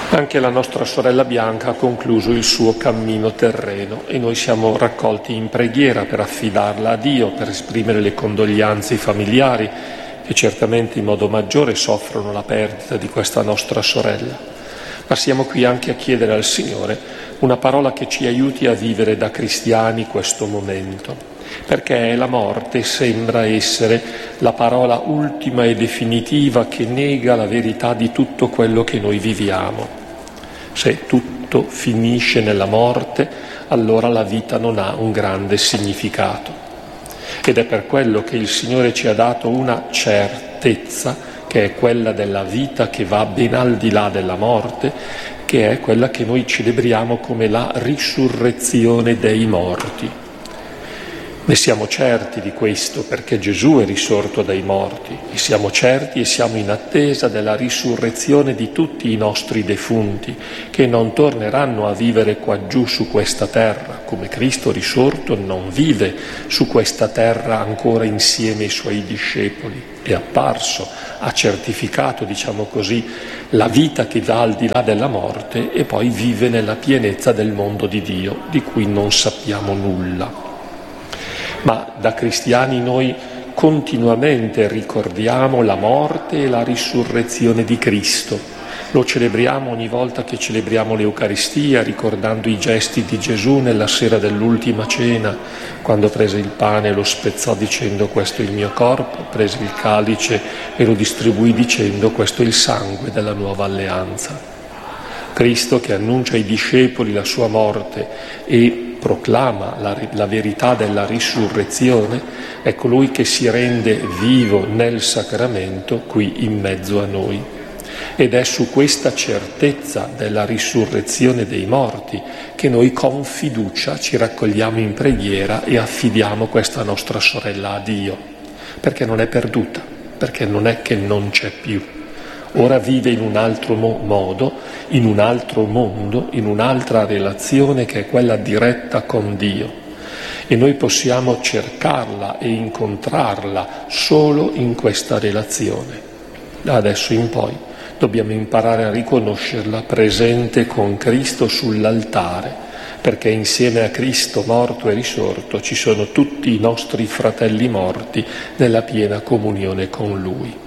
Anche la nostra sorella Bianca ha concluso il suo cammino terreno e noi siamo raccolti in preghiera per affidarla a Dio, per esprimere le condoglianze ai familiari che certamente in modo maggiore soffrono la perdita di questa nostra sorella. Ma siamo qui anche a chiedere al Signore una parola che ci aiuti a vivere da cristiani questo momento, perché la morte sembra essere la parola ultima e definitiva che nega la verità di tutto quello che noi viviamo. Se tutto finisce nella morte, allora la vita non ha un grande significato. Ed è per quello che il Signore ci ha dato una certezza, che è quella della vita che va ben al di là della morte, che è quella che noi celebriamo come la risurrezione dei morti. Ne siamo certi di questo perché Gesù è risorto dai morti e siamo certi e siamo in attesa della risurrezione di tutti i nostri defunti che non torneranno a vivere qua giù su questa terra, come Cristo risorto non vive su questa terra ancora insieme ai suoi discepoli. È apparso, ha certificato, diciamo così, la vita che va al di là della morte e poi vive nella pienezza del mondo di Dio, di cui non sappiamo nulla. Ma da cristiani noi continuamente ricordiamo la morte e la risurrezione di Cristo. Lo celebriamo ogni volta che celebriamo l'Eucaristia, ricordando i gesti di Gesù nella sera dell'ultima cena, quando prese il pane e lo spezzò dicendo questo è il mio corpo, prese il calice e lo distribuì dicendo questo è il sangue della nuova alleanza. Cristo che annuncia ai discepoli la sua morte e proclama la verità della risurrezione, è colui che si rende vivo nel sacramento qui in mezzo a noi. Ed è su questa certezza della risurrezione dei morti che noi con fiducia ci raccogliamo in preghiera e affidiamo questa nostra sorella a Dio, perché non è perduta, perché non è che non c'è più. Ora vive in un altro modo, in un altro mondo, in un'altra relazione che è quella diretta con Dio. E noi possiamo cercarla e incontrarla solo in questa relazione. Da adesso in poi dobbiamo imparare a riconoscerla presente con Cristo sull'altare, perché insieme a Cristo morto e risorto ci sono tutti i nostri fratelli morti nella piena comunione con Lui.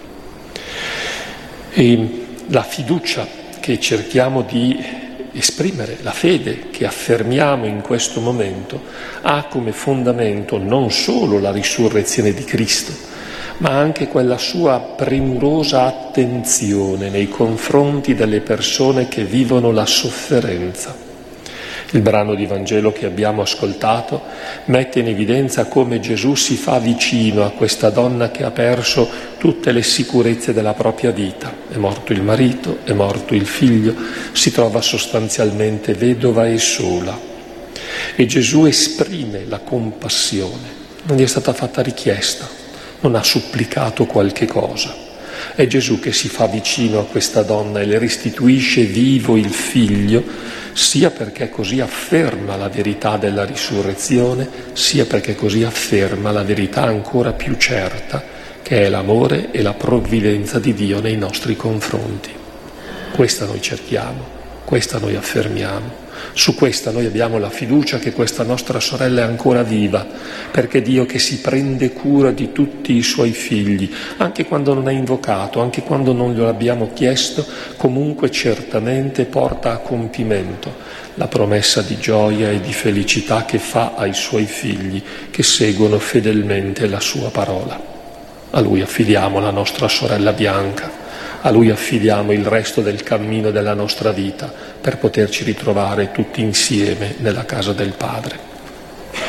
E la fiducia che cerchiamo di esprimere, la fede che affermiamo in questo momento, ha come fondamento non solo la risurrezione di Cristo, ma anche quella sua premurosa attenzione nei confronti delle persone che vivono la sofferenza. Il brano di Vangelo che abbiamo ascoltato mette in evidenza come Gesù si fa vicino a questa donna che ha perso tutte le sicurezze della propria vita. È morto il marito, è morto il figlio, si trova sostanzialmente vedova e sola. E Gesù esprime la compassione, non gli è stata fatta richiesta, non ha supplicato qualche cosa. È Gesù che si fa vicino a questa donna e le restituisce vivo il figlio, sia perché così afferma la verità della risurrezione, sia perché così afferma la verità ancora più certa, che è l'amore e la provvidenza di Dio nei nostri confronti. Questa noi cerchiamo, questa noi affermiamo. Su questa noi abbiamo la fiducia che questa nostra sorella è ancora viva, perché Dio che si prende cura di tutti i suoi figli, anche quando non è invocato, anche quando non glielo abbiamo chiesto, comunque certamente porta a compimento la promessa di gioia e di felicità che fa ai suoi figli che seguono fedelmente la sua parola. A Lui affidiamo la nostra sorella Bianca. A Lui affidiamo il resto del cammino della nostra vita per poterci ritrovare tutti insieme nella casa del Padre.